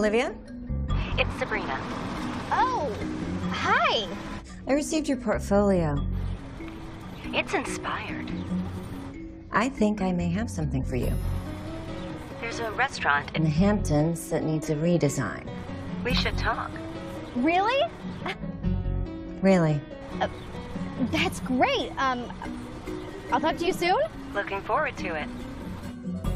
Olivia? It's Sabrina. Oh, hi. I received your portfolio. It's inspired. I think I may have something for you. There's a restaurant In the Hamptons that needs a redesign. We should talk. Really? Really? That's great. I'll talk to you soon. Looking forward to it.